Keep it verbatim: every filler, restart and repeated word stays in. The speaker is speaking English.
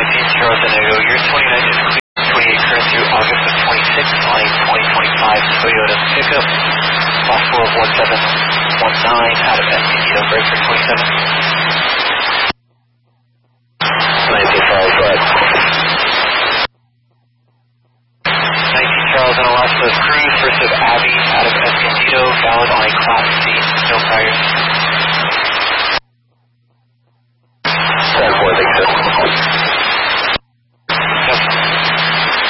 eighteen Charles Diego, your twenty-nine is clear, twenty-eight current through August of twenty-six, line twenty twenty-five Toyota pickup, off four one seven one nine, out of Escondido, breaker twenty-seven.